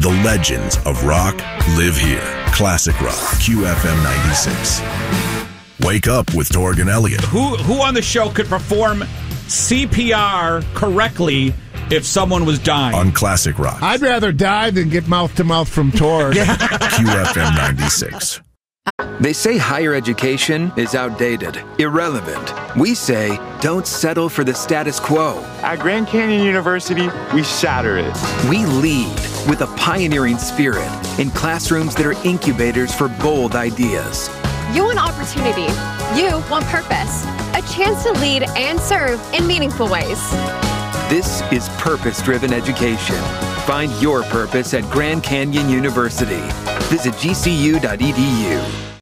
The legends of rock live here. Classic Rock, QFM 96. Wake up with Torg and Elliott. Who on the show could perform CPR correctly if someone was dying? On Classic Rock. I'd rather die than get mouth-to-mouth from Torg. QFM 96. They say higher education is outdated, irrelevant. We say don't settle for the status quo. At Grand Canyon University, we shatter it. We lead with a pioneering spirit in classrooms that are incubators for bold ideas. You want opportunity. You want purpose. A chance to lead and serve in meaningful ways. This is purpose-driven education. Find your purpose at Grand Canyon University. Visit gcu.edu.